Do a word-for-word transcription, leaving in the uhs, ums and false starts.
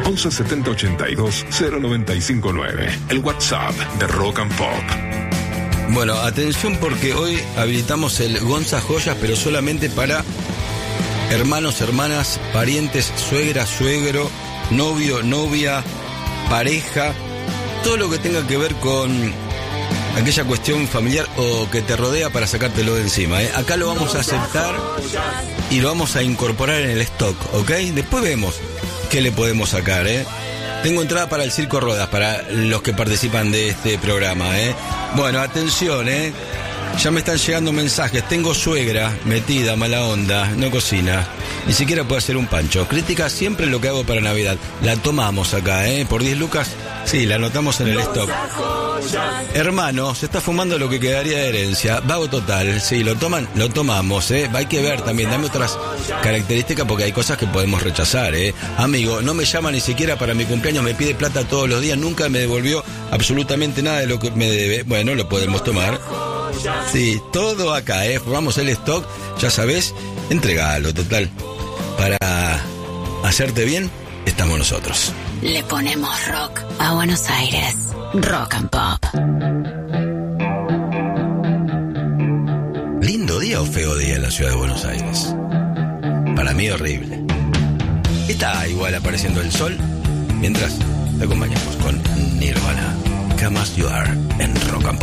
once setenta ochenta y dos cero noventa y cinco nueve. El WhatsApp de Rock and Pop. Bueno, atención porque hoy habilitamos el Gonza Joyas, pero solamente para hermanos, hermanas, parientes, suegra, suegro, novio, novia, pareja, todo lo que tenga que ver con aquella cuestión familiar o que te rodea para sacártelo de encima, ¿eh? Acá lo vamos a aceptar y lo vamos a incorporar en el stock, ¿ok? Después vemos qué le podemos sacar, ¿eh? Tengo entrada para el Circo Rodas, para los que participan de este programa, ¿eh? Bueno, atención, ¿eh? Ya me están llegando mensajes. Tengo suegra metida, mala onda, no cocina, ni siquiera puede hacer un pancho. Critica siempre lo que hago para Navidad. La tomamos acá, ¿eh? Por diez lucas, sí, la anotamos en el stock. Hermano, se está fumando lo que quedaría de herencia. Vago total, sí, lo toman, lo tomamos, ¿eh? Hay que ver también, dame otras características porque hay cosas que podemos rechazar, ¿eh? Amigo, no me llama ni siquiera para mi cumpleaños, me pide plata todos los días, nunca me devolvió absolutamente nada de lo que me debe. Bueno, lo podemos tomar. Sí, todo acá, ¿eh? Formamos el stock, ya sabes, entregalo, total. Para hacerte bien, estamos nosotros. Le ponemos rock a Buenos Aires. Rock and Pop. ¿Lindo día o feo día en la ciudad de Buenos Aires? Para mí horrible. Está igual apareciendo el sol, mientras te acompañamos con Nirvana. Come As You Are en Rock and Pop.